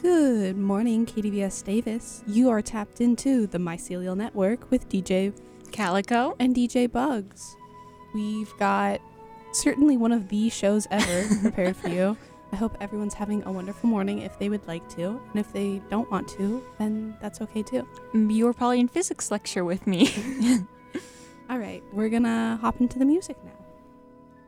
Good morning, KDVS Davis. You are tapped into the Mycelial Network with DJ Calico and DJ Bugs. We've got certainly one of the shows ever prepared for you. I hope everyone's having a wonderful morning if they would like to. And if they don't want to, then that's okay too. You were probably in physics lecture with me. All right, we're gonna hop into the music now.